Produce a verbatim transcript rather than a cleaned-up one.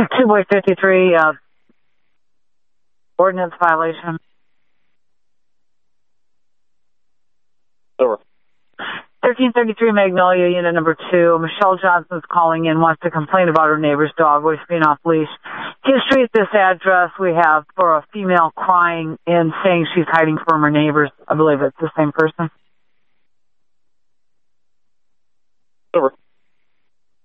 two boy fifty-three, uh, ordinance violation. Over. thirteen thirty-three Magnolia, unit number two. Michelle Johnson's calling in, wants to complain about her neighbor's dog, which is being off leash. History at this address we have for a female crying and saying she's hiding from her neighbors. I believe it's the same person. Over.